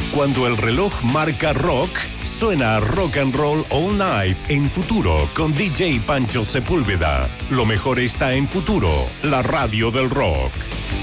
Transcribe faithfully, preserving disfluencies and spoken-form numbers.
Cuando el reloj marca rock, suena Rock and Roll All Night en Futuro con D J Pancho Sepúlveda. Lo mejor está en Futuro, la radio del rock.